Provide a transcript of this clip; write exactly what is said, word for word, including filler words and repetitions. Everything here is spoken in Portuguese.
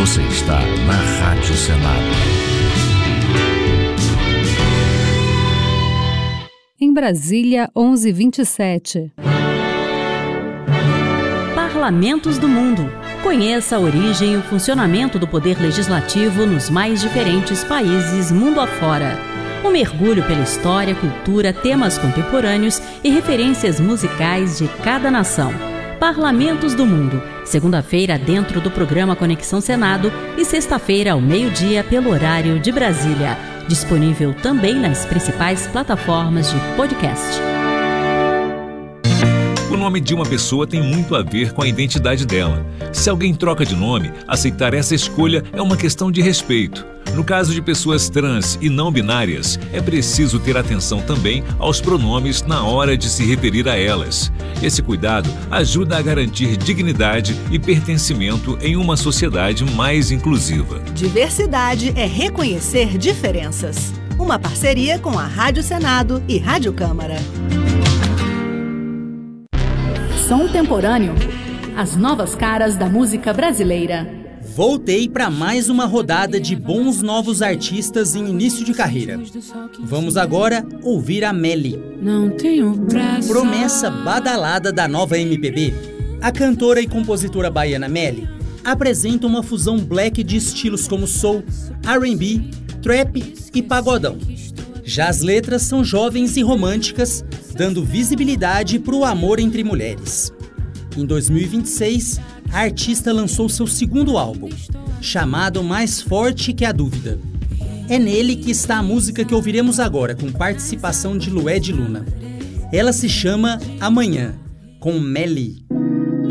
Você está na Rádio Senado. Em Brasília, onze e vinte e sete. Parlamentos do Mundo. Conheça a origem e o funcionamento do poder legislativo nos mais diferentes países mundo afora. Um mergulho pela história, cultura, temas contemporâneos e referências musicais de cada nação. Parlamentos do Mundo. Segunda-feira dentro do programa Conexão Senado e sexta-feira ao meio-dia pelo horário de Brasília. Disponível também nas principais plataformas de podcast. O nome de uma pessoa tem muito a ver com a identidade dela. Se alguém troca de nome, aceitar essa escolha é uma questão de respeito. No caso de pessoas trans e não binárias, é preciso ter atenção também aos pronomes na hora de se referir a elas. Esse cuidado ajuda a garantir dignidade e pertencimento em uma sociedade mais inclusiva. Diversidade é reconhecer diferenças. Uma parceria com a Rádio Senado e Rádio Câmara. Som Temporâneo. As novas caras da música brasileira. Voltei para mais uma rodada de bons novos artistas em início de carreira. Vamos agora ouvir a Melly. Promessa badalada da nova M P B, a cantora e compositora baiana Melly apresenta uma fusão black de estilos como soul, R and B, trap e pagodão. Já as letras são jovens e românticas, dando visibilidade para o amor entre mulheres. Em dois mil e vinte e seis, a artista lançou seu segundo álbum, chamado Mais Forte que a Dúvida. É nele que está a música que ouviremos agora, com participação de Lued Luna. Ela se chama Amanhã, com Melly.